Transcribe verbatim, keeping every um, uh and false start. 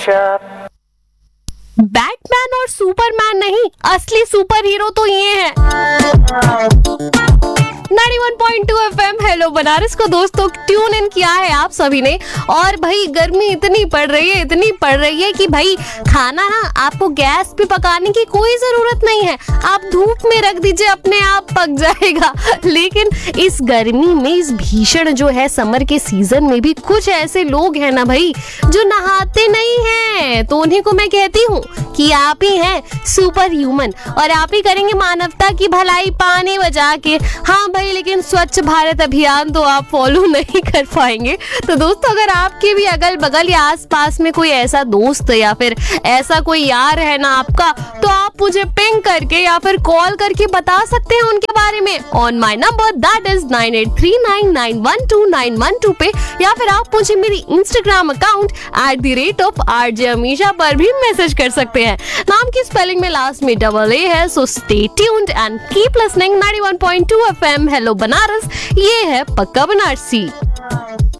Batman और Superman नहीं, असली सुपर हीरो तो ये है। इक्यानवे point two FM hello Banaras को दोस्तों ट्यून इन किया है आप सभी ने। और भाई गर्मी इतनी पड़ रही है इतनी पड़ रही है कि भाई खाना ना आपको गैस पे पकाने की कोई जरूरत नहीं है, आप धूप में रख दीजिए अपने आप पक जाएगा। लेकिन इस गर्मी में, इस भीषण जो है समर के सीजन में भी कुछ ऐसे लोग हैं ना भाई जो नहाते नहीं हैं, तो उन्हीं को मैं कहती हूँ कि आप ही हैं सुपर ह्यूमन और आप ही करेंगे मानवता की भलाई पानी बचा के। हाँ भाई, लेकिन स्वच्छ भारत अभियान तो आप फॉलो नहीं कर पाएंगे। तो दोस्तों अगर आपके भी अगल बगल या आस पास में कोई ऐसा दोस्त या फिर ऐसा कोई यार है ना आपका, तो आप मुझे पिंग करके या फिर कॉल करके बता सकते हैं उनके बारे में on my number that is nine eight three nine nine one two nine one two पे, या फिर आप मुझे मेरी Instagram account at the rate of RJ Amisha पर भी मैसेज कर सकते हैं। नाम की स्पेलिंग में लास्ट में डबल ए है, so stay tuned and keep listening. इक्यानवे point two FM hello Banaras, ये है पक्का बनारसी।